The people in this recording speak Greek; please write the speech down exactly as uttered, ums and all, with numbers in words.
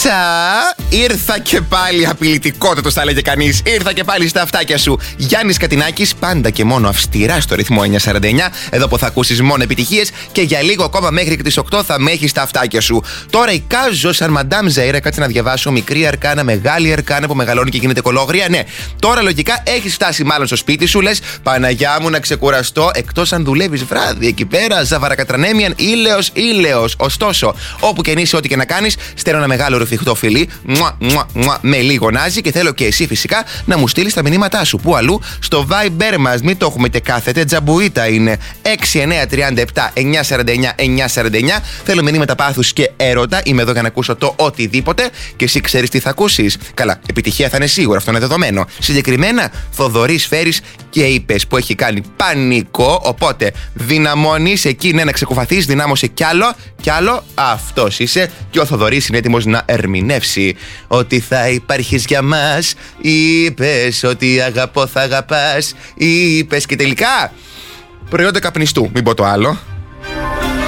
Τσα! Ήρθα και πάλι, απειλητικότατο θα έλεγε κανείς. Ήρθα και πάλι στα αυτάκια σου. Γιάννης Κατινάκης, πάντα και μόνο αυστηρά στο ρυθμό εννιακόσια σαράντα εννιά. Εδώ που θα ακούσεις μόνο επιτυχίες και για λίγο ακόμα μέχρι και τις οκτώ θα με έχεις στα αυτάκια σου. Τώρα εικάζω σαν Μαντάμ Ζέιρα, κάτσε να διαβάσω. Μικρή αρκάνα, μεγάλη αρκάνα που μεγαλώνει και γίνεται κολόγρια. Ναι, τώρα λογικά έχεις φτάσει μάλλον στο σπίτι σου. Λες, Παναγιά μου να ξεκουραστώ. Εκτός αν δουλεύεις βράδυ εκεί πέρα, ζαβαρακατρανέμιαν, ήλαιος, ήλαιος. Ωστόσο, όπου και νείσαι, ό,τι και να κάνεις, στέλνω ένα μεγάλο ρουφιχτό φιλί. Μουα, μουα, μουα, με λίγο νάζι και θέλω και εσύ φυσικά να μου στείλεις τα μηνύματά σου. Πού αλλού? Στο Viber μας, μην το έχουμε και κάθετε. Τζαμπουίτα είναι έξι εννιά τρία επτά εννιά σαράντα εννιά εννιά σαράντα εννιά. Θέλω μηνύματα πάθους και έρωτα. Είμαι εδώ για να ακούσω το οτιδήποτε και εσύ ξέρεις τι θα ακούσεις. Καλά, επιτυχία θα είναι σίγουρα, αυτό είναι δεδομένο. Συγκεκριμένα, Θοδωρής Φέρης και είπες που έχει κάνει πανικό. Οπότε δυναμώνεις εκεί, ναι, να ξεκουφαθείς, δυνάμωσε κι άλλο, κι άλλο. Αυτός είσαι και ο Θοδωρής είναι έτοιμος να ερμηνεύσει. Ότι θα υπάρχεις για μας. Είπες ότι αγαπώ, θα αγαπάς. Είπες και τελικά προϊόντα καπνιστού. Μην πω το άλλο.